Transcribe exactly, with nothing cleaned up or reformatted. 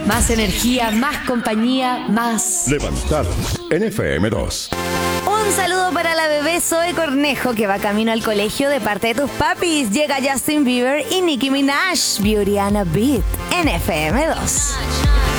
Más energía, más compañía, más... Levantados en F M dos. Un saludo para la bebé Zoe Cornejo, que va camino al colegio de parte de tus papis. Llega Justin Bieber y Nicki Minaj, Beauty and a Beat, en F M dos.